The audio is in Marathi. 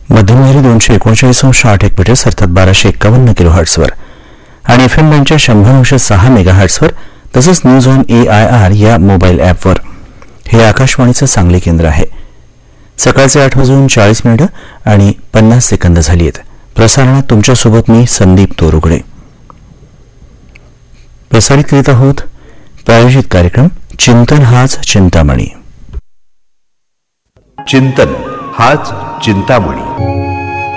मध्यमलहरी 239.60 मीटर्स अर्थात 1251 किलोहर्ट्झवर आणि FM बँडच्या 100.6 मेगाहर्ट्झवर तसंच न्यूज ऑन AIR या मोबाईल ॲपवर. हे आकाशवाणीचं सांगली केंद्र आहे. सकाळचे 8:40 आणि 50 सेकंद झाली आहेत. प्रसारणात तुमच्यासोबत मी संदीप तोरुगडे. प्रसारित करीत आहोत प्रायोजित कार्यक्रम चिंतन हाच चिंतामणी. चिंतन हाच चिंतामणी.